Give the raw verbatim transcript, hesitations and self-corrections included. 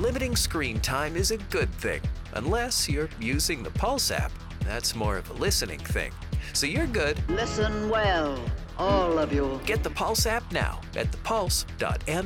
Limiting screen time is a good thing, unless you're using the Pulse app. That's more of a listening thing. So you're good. Listen well, all of you. Get the Pulse app now at the pulse dot m.